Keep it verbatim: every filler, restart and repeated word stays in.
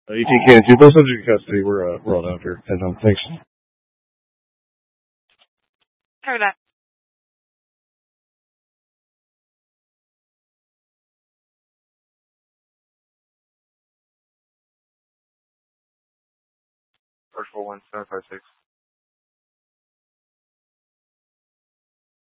Uh, E T can too. Both subject of custody. We're uh, we're all out here. And um, thanks. Heard that. First four one seven five six.